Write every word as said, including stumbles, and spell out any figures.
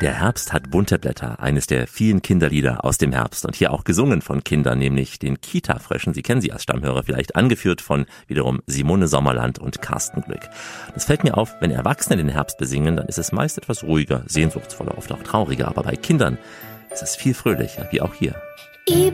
Der Herbst hat bunte Blätter, eines der vielen Kinderlieder aus dem Herbst und hier auch gesungen von Kindern, nämlich den Kita-Fröschen. Sie kennen sie als Stammhörer vielleicht, angeführt von wiederum Simone Sommerland und Carsten Glück. Das fällt mir auf, wenn Erwachsene den Herbst besingen, dann ist es meist etwas ruhiger, sehnsuchtsvoller, oft auch trauriger, aber bei Kindern ist es viel fröhlicher, wie auch hier.